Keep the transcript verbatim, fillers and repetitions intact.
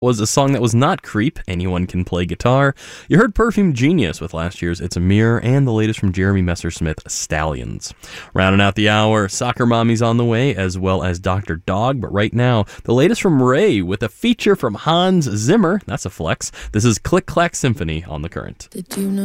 was a song that was not Creep, Anyone Can Play Guitar. You heard Perfume Genius with last year's It's a Mirror, and the latest from Jeremy Messersmith, Stallions. Rounding out the hour, Soccer Mommy's on the way, as well as Doctor Dog, but right now, the latest from Ray with a feature from Hans Zimmer. That's a flex. This is Click Clack Symphony on The Current. Did you know